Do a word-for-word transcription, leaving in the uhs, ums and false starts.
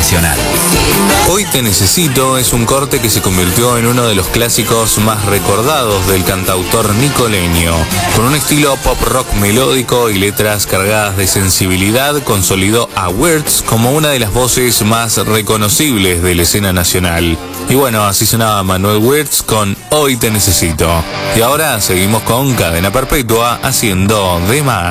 nacional. Hoy te necesito es un corte que se convirtió en uno de los clásicos más recordados del cantautor nicoleño. Con un estilo pop rock melódico y letras cargadas de sensibilidad, consolidó a Wirtz como una de las voces más reconocibles de la escena nacional. Y bueno, así sonaba Manuel Wirtz con Hoy te necesito. Y ahora seguimos con Cadena Perpetua haciendo de más.